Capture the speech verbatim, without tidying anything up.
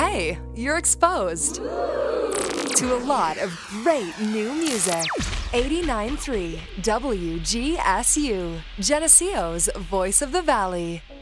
Hey, you're exposed to a lot of great new music. eighty-nine point three W G S U, Geneseo's Voice of the Valley.